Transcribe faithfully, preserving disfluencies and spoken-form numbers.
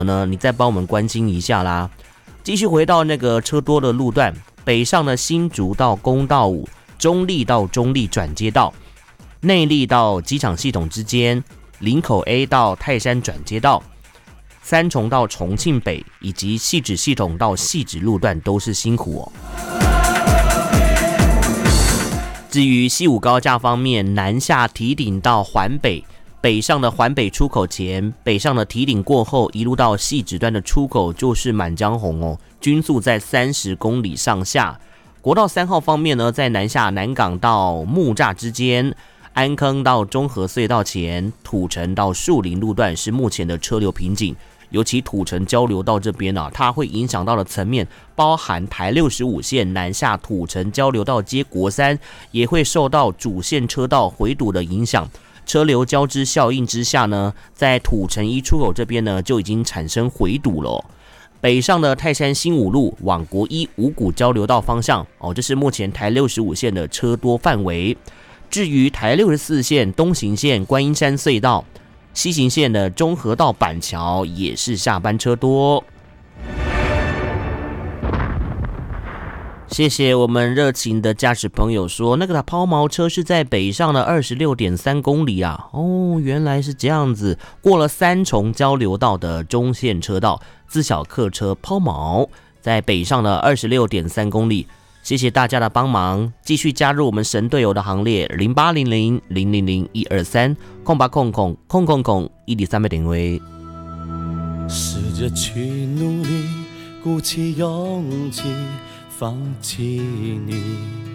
呢？你再帮我们关心一下啦。继续回到那个车多的路段，北上的新竹到公道五，中立到中立转接道，内坜到机场系统之间，林口 A 到泰山转接道，三重到重庆北以及汐止系统到汐止路段都是辛苦哦。至于西武高架方面，南下堤顶到环北，北上的环北出口前，北上的堤顶过后，一路到汐止段的出口就是满江红哦，均速在三十公里上下。国道三号方面呢，在南下南港到木栅之间，安坑到中和隧道前，土城到树林路段是目前的车流瓶颈。尤其土城交流道这边啊，它会影响到的层面，包含台六十五线南下土城交流道接国三，也会受到主线车道回堵的影响。车流交织效应之下呢，在土城一出口这边呢，就已经产生回堵了哦。北上的泰山新五路往国一五股交流道方向哦，这是目前台六十五线的车多范围。至于台六十四线东行线观音山隧道，西行线的中和到板桥也是下班车多。谢谢我们热情的驾驶朋友说，那个的抛锚车是在北上的 二十六点三公里啊。哦，原来是这样子，过了三重交流道的中线车道，自小客车抛锚，在北上的 二十六点三公里。谢谢大家的帮忙，继续加入我们神队友的行列，零八零零零零零一二三空八空空空空空一点三倍点位。 试着去努力，鼓起勇气，放弃你。